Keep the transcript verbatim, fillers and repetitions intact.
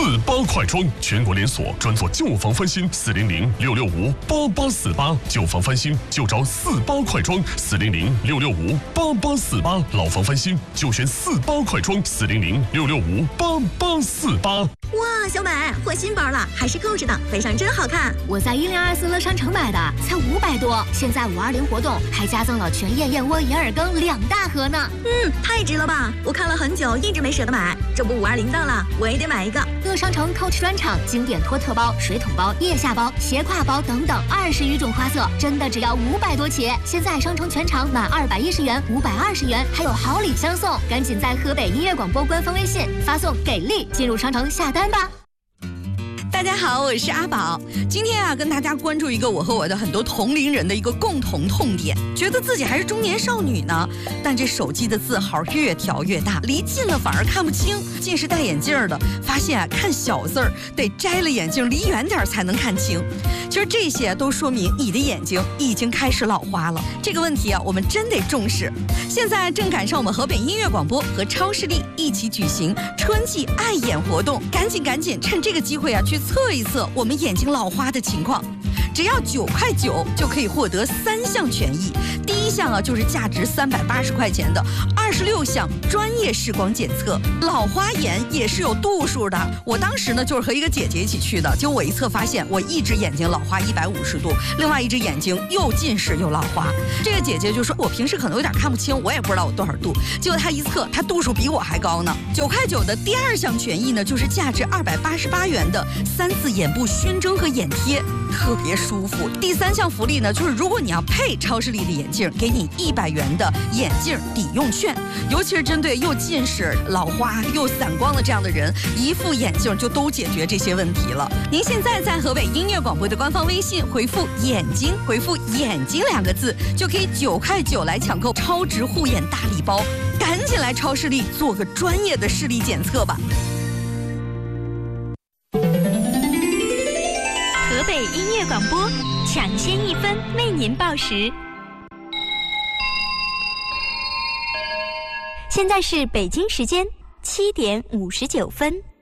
八快装，全国连锁，专做旧房翻新，四零零六六五八八四八，旧房翻新就找四八快装，四零零六六五八八四八，老房翻新就选四八快装，四零零六六五八八四八。 哇，小美换新包了，还是购置的，背上真好看。 我在一零二四乐商城买的，才五百多，现在五二零活动还加赠了全燕燕窝银耳羹两大盒呢。 嗯，太值了吧！我看了很久，一直没舍得买，这不五二零到了，我也得买一个。 乐商城 Coach 专场经典托特包、水桶包、腋下包、斜挎包等等二十余种花色，真的只要五百多起。现在商城全场满二百一十元，五百二十元，还有好礼相送。赶紧在河北音乐广播官方微信发送“给力”进入商城下单吧。 大家好，我是阿宝。今天啊，跟大家关注一个我和我的很多同龄人的一个共同痛点，觉得自己还是中年少女呢，但这手机的字号越调越大，离近了反而看不清。近视戴眼镜的发现啊，看小字儿得摘了眼镜离远点才能看清。其实这些都说明你的眼睛已经开始老花了。这个问题啊，我们真得重视。现在正赶上我们河北音乐广播和超视力一起举行春季爱眼活动，赶紧赶紧趁这个机会啊，去测一测我们眼睛老花的情况。只要九块九就可以获得三项权益。第一项啊，就是价值三百八十块钱的二十六项专业视光检测。老花眼也是有度数的。我当时呢，就是和一个姐姐一起去的，结果我一测发现，我一只眼睛老花一百五十度，另外一只眼睛又近视又老花。这个姐姐就说，我平时可能有点看不清，我也不知道我多少度。结果她一测，她度数比我还高呢。九块九的第二项权益呢，就是价值二百八十八元的三次眼部熏蒸和眼贴，特别舒服。第三项福利呢，就是如果你要配超视力的眼镜，给你一百元的眼镜抵用券。尤其是针对又近视、老花又散光的这样的人，一副眼镜就都解决这些问题了。您现在在河北音乐广播的官方微信回复“眼睛”，回复“眼睛”两个字，就可以九块九来抢购超值护眼大礼包。赶紧来超视力做个专业的视力检测吧。 河北音乐广播抢先一分为您报时。现在是北京时间七点五十九分。